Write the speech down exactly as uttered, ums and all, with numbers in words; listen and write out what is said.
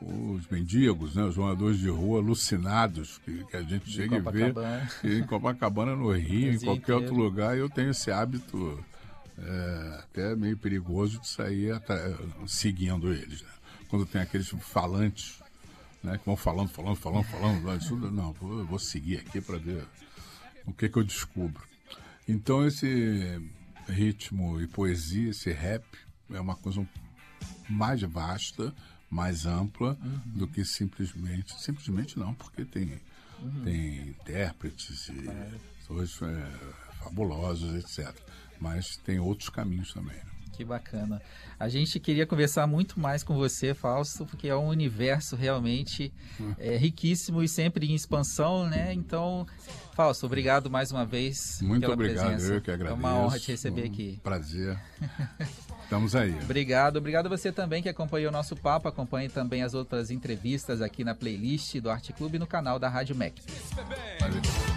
os mendigos, né, os moradores de rua alucinados, que, que a gente chega e vê em Copacabana, no Rio, em qualquer outro lugar. Eu tenho esse hábito é, até meio perigoso de sair seguindo eles, né? Quando tem aqueles falantes, né, que vão falando, falando, falando, falando, isso, não, eu vou seguir aqui para ver o que, que eu descubro. Então esse ritmo e poesia, esse rap, é uma coisa mais vasta, mais ampla, uhum, do que simplesmente, simplesmente não, porque tem, uhum, tem intérpretes e é. pessoas é, fabulosos, etcétera. Mas tem outros caminhos também, né? Que bacana. A gente queria conversar muito mais com você, Fausto, porque é um universo realmente hum. é, riquíssimo e sempre em expansão, né? Então, Fausto, obrigado mais uma vez muito pela obrigado, presença. Eu que agradeço. É uma honra te receber um aqui. Prazer. Estamos aí. Obrigado. Obrigado a você também que acompanhou o nosso papo. Acompanhe também as outras entrevistas aqui na playlist do Arte Clube no canal da Rádio M E C. Valeu.